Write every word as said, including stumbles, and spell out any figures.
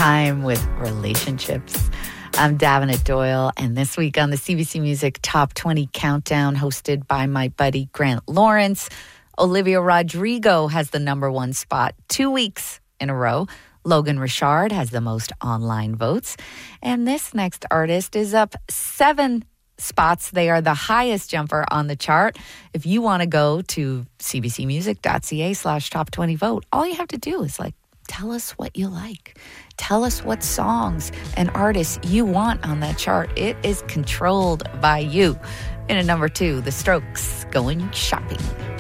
time with relationships. I'm Davenant Doyle, and this week on the C B C Music Top twenty Countdown, hosted by my buddy Grant Lawrence, Olivia Rodrigo has the number one spot two weeks in a row. Logan Richard has the most online votes. And this next artist is up seven spots. They are the highest jumper on the chart. If you want to go to cbcmusic.ca slash top 20 vote, all you have to do is like, tell us what you like. Tell us what songs and artists you want on that chart. It is controlled by you. In at number two, The Strokes, Going Shopping.